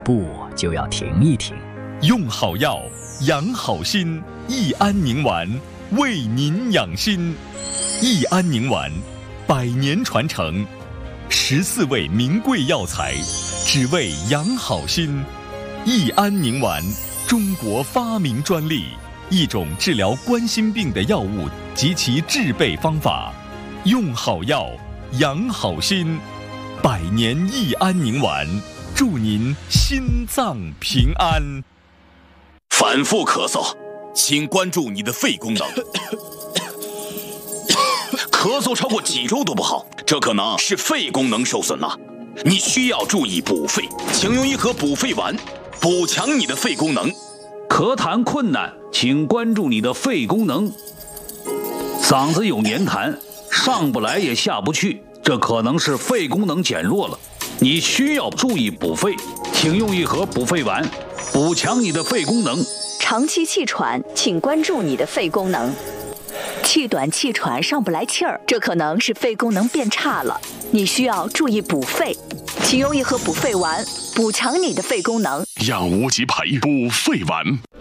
步就要停一停。 用好药，养好心，益安宁丸为您养心。益安宁丸100年传承，14味名贵药材，只为养好心。益安宁丸，中国发明专利，一种治疗冠心病的药物及其制备方法。用好药，养好心，100年益安宁丸，祝您心脏平安。 反复咳嗽，请关注你的肺功能。咳嗽超过几周都不好，这可能是肺功能受损了。你需要注意补肺，请用一盒补肺丸，补强你的肺功能。 咳痰困难，请关注你的肺功能。嗓子有黏痰，上不来也下不去，这可能是肺功能减弱了。你需要注意补肺，请用一盒补肺丸，补强你的肺功能。 长期气喘，请关注你的肺功能。气短气喘上不来气儿，这可能是肺功能变差了，你需要注意补肺，请用一盒补肺丸，补强你的肺功能。 养无极培补肺丸。